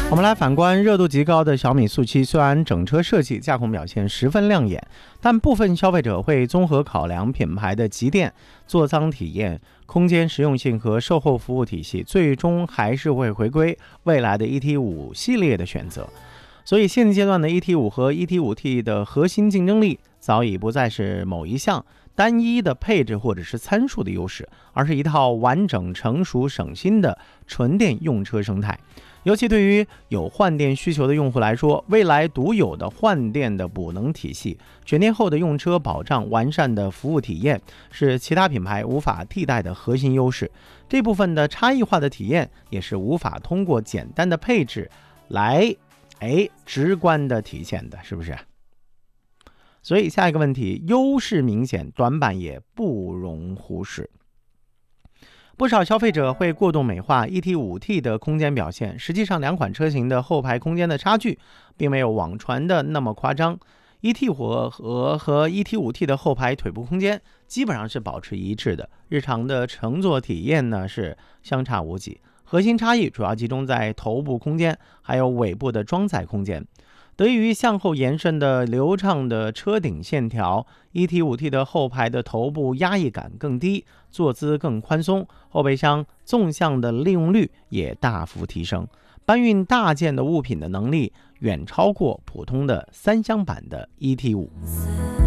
我们来反观热度极高的小米速七，虽然整车设计、驾控表现十分亮眼，但部分消费者会综合考量品牌的极电、座舱体验、空间实用性和售后服务体系，最终还是会回归未来的 ET5 系列的选择。所以现阶段的 ET5 和 ET5T 的核心竞争力早已不再是某一项单一的配置或者是参数的优势，而是一套完整、成熟、省心的纯电用车生态。尤其对于有换电需求的用户来说，未来独有的换电的补能体系、全天候的用车保障、完善的服务体验，是其他品牌无法替代的核心优势。这部分的差异化的体验，也是无法通过简单的配置来直观的体现的，是不是？所以下一个问题，优势明显，短板也不容忽视。不少消费者会过度美化 ET5T 的空间表现，实际上两款车型的后排空间的差距并没有网传的那么夸张。ET5和 ET5T 的后排腿部空间基本上是保持一致的，日常的乘坐体验呢是相差无几。核心差异主要集中在头部空间还有尾部的装载空间。得益于向后延伸的流畅的车顶线条， ET5T 的后排的头部压抑感更低，坐姿更宽松，后备箱纵向的利用率也大幅提升，搬运大件的物品的能力远超过普通的三厢版的 ET5。